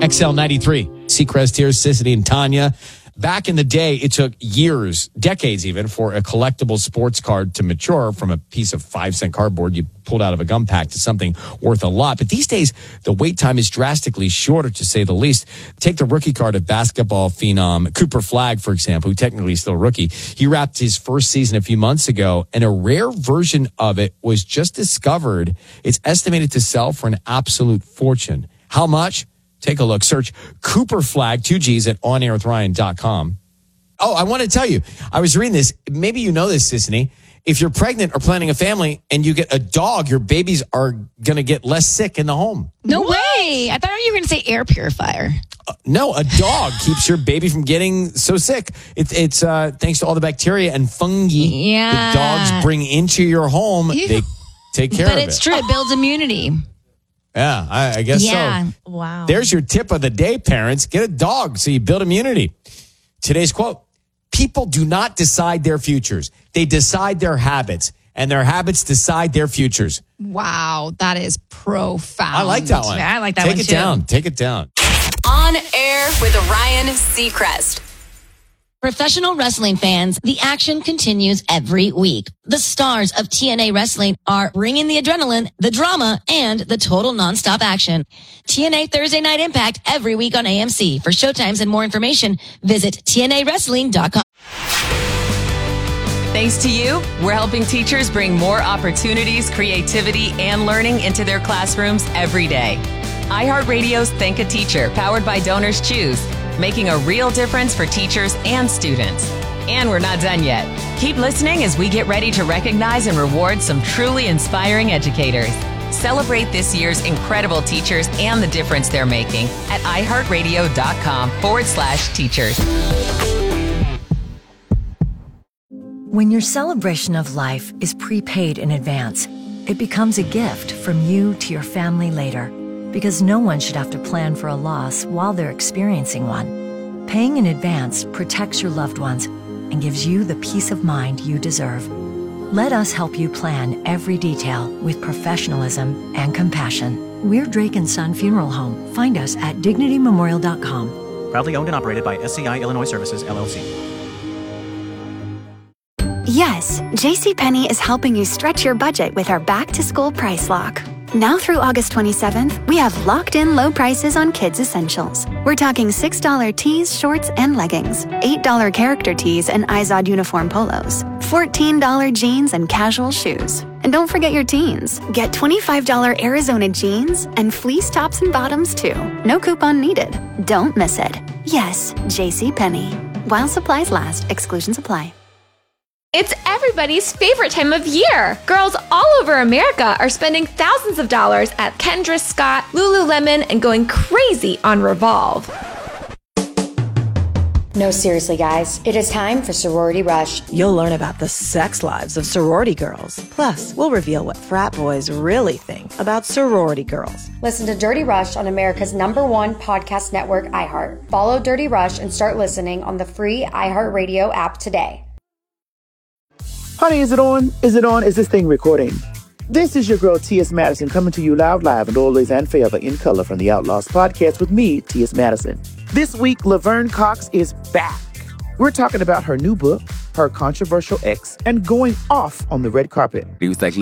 XL93. Seacrest here, Sissany and Tanya. Back in the day, it took years, decades even, for a collectible sports card to mature from a piece of 5-cent cardboard you pulled out of a gum pack to something worth a lot. But these days, the wait time is drastically shorter, to say the least. Take the rookie card of basketball phenom Cooper Flagg, for example, who technically is still a rookie. He wrapped his first season a few months ago, and a rare version of it was just discovered. It's estimated to sell for an absolute fortune. How much? Take a look. Search Cooper Flagg, 2 G's, at onairwithryan.com. Oh, I want to tell you, I was reading this. Maybe you know this, Sissany. If you're pregnant or planning a family and you get a dog, your babies are going to get less sick in the home. No way. I thought you were going to say air purifier. No, a dog keeps your baby from getting so sick. It's thanks to all the bacteria and fungi that dogs bring into your home. Ew. They take care of it. But it's true. It builds immunity. Yeah, I guess so. Wow. There's your tip of the day, parents. Get a dog so you build immunity. Today's quote: people do not decide their futures. They decide their habits, and their habits decide their futures. Wow, that is profound. I like that one. I like that one, too. Take it down. On Air with Ryan Seacrest. Professional wrestling fans, the action continues every week. The stars of TNA Wrestling are bringing the adrenaline, the drama, and the total nonstop action. TNA Thursday Night Impact every week on AMC. For showtimes and more information, visit TNAWrestling.com. Thanks to you, we're helping teachers bring more opportunities, creativity, and learning into their classrooms every day. iHeartRadio's Thank a Teacher, powered by Donors Choose, making a real difference for teachers and students. And we're not done yet. Keep listening as we get ready to recognize and reward some truly inspiring educators. Celebrate this year's incredible teachers and the difference they're making at iHeartRadio.com/teachers. When your celebration of life is prepaid in advance, it becomes a gift from you to your family later. Because no one should have to plan for a loss while they're experiencing one. Paying in advance protects your loved ones and gives you the peace of mind you deserve. Let us help you plan every detail with professionalism and compassion. We're Drake & Son Funeral Home. Find us at DignityMemorial.com. Proudly owned and operated by SCI Illinois Services, LLC. Yes, JCPenney is helping you stretch your budget with our back-to-school price lock. Now through August 27th, we have locked-in low prices on kids' essentials. We're talking $6 tees, shorts, and leggings, $8 character tees and Izod uniform polos, $14 jeans and casual shoes. And don't forget your teens. Get $25 Arizona jeans and fleece tops and bottoms, too. No coupon needed. Don't miss it. Yes, JCPenney. While supplies last, exclusions apply. It's everybody's favorite time of year. Girls all over America are spending thousands of dollars at Kendra Scott, Lululemon, and going crazy on Revolve. No, seriously, guys. It is time for Sorority Rush. You'll learn about the sex lives of sorority girls. Plus, we'll reveal what frat boys really think about sorority girls. Listen to Dirty Rush on America's #1 podcast network, iHeart. Follow Dirty Rush and start listening on the free iHeartRadio app today. Honey, is it on? Is it on? Is this thing recording? This is your girl, T.S. Madison, coming to you live and always and forever in color from the Outlaws podcast with me, T.S. Madison. This week, Laverne Cox is back. We're talking about her new book, her controversial ex, and going off on the red carpet. He was like,